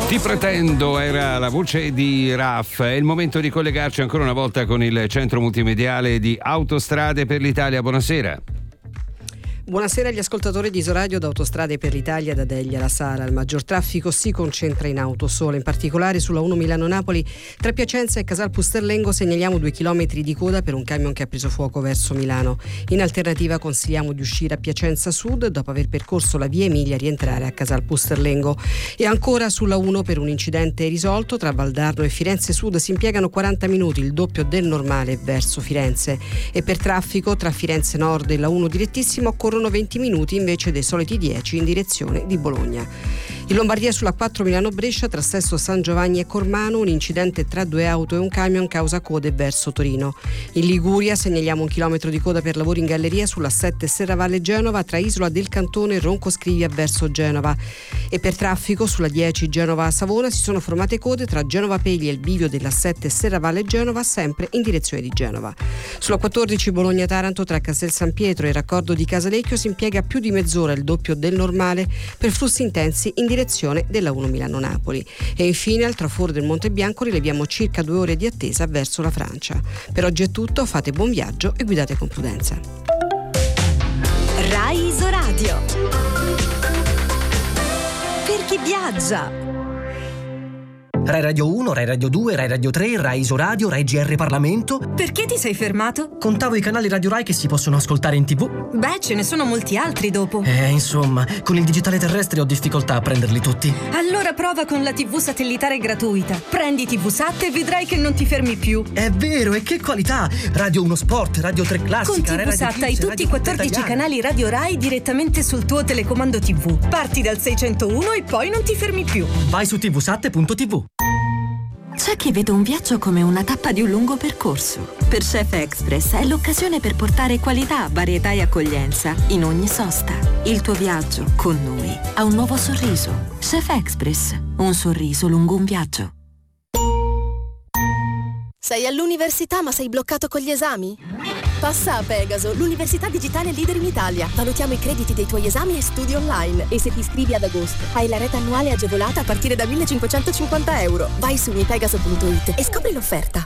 Ti pretendo era la voce di Raf. È il momento di collegarci ancora una volta con il centro multimediale di Autostrade per l'Italia. Buonasera. Buonasera agli ascoltatori di Isoradio da Autostrade per l'Italia, da Deglia alla Sala. Il maggior traffico si concentra in Autosole, in particolare sulla 1 Milano-Napoli. Tra Piacenza e Casal Pusterlengo segnaliamo 2 chilometri di coda per un camion che ha preso fuoco verso Milano. In alternativa consigliamo di uscire a Piacenza Sud, dopo aver percorso la via Emilia, rientrare a Casal Pusterlengo. E ancora sulla 1 per un incidente risolto tra Valdarno e Firenze Sud si impiegano 40 minuti, il doppio del normale verso Firenze. E per traffico tra Firenze Nord e la 1 direttissima occorrono 20 minuti invece dei soliti 10 in direzione di Bologna. In Lombardia sulla 4 Milano-Brescia tra Sesto San Giovanni e Cormano un incidente tra 2 auto e un camion causa code verso Torino. In Liguria segnaliamo 1 chilometro di coda per lavori in galleria sulla 7 Serravalle Genova tra Isola del Cantone e Ronco Scrivia verso Genova. E per traffico sulla 10 Genova-Savona si sono formate code tra Genova Pegli e il bivio della 7 Serravalle Genova, sempre in direzione di Genova. Sulla 14 Bologna-Taranto tra Castel San Pietro e il raccordo di Casalecchio si impiega più di mezz'ora, il doppio del normale, per flussi intensi in direzione della 1 Milano-Napoli. E infine al traforo del Monte Bianco rileviamo circa 2 ore di attesa verso la Francia. Per oggi è tutto, fate buon viaggio e guidate con prudenza. Rai Isoradio. Per chi viaggia. Rai Radio 1, Rai Radio 2, Rai Radio 3, Rai Isoradio, Rai GR Parlamento. Perché ti sei fermato? Contavo i canali Radio Rai che si possono ascoltare in TV. Beh, ce ne sono molti altri dopo. Insomma, con il digitale terrestre ho difficoltà a prenderli tutti. Allora prova con la TV satellitare gratuita. Prendi TV Sat e vedrai che non ti fermi più. È vero, e che qualità! Radio 1 Sport, Radio 3 Classica, con TV Sat hai tutti i 14 canali Radio Rai direttamente sul tuo telecomando TV. Parti dal 601 e poi non ti fermi più. Vai su tvsat.tv. C'è chi vede un viaggio come una tappa di un lungo percorso. Per Chef Express è l'occasione per portare qualità, varietà e accoglienza in ogni sosta. Il tuo viaggio con noi ha un nuovo sorriso. Chef Express, un sorriso lungo un viaggio. Sei all'università ma sei bloccato con gli esami? Passa a Pegaso, l'università digitale leader in Italia. Valutiamo i crediti dei tuoi esami e studi online. E se ti iscrivi ad agosto, hai la rete annuale agevolata a partire da 1.550 euro. Vai su mipegaso.it e scopri l'offerta.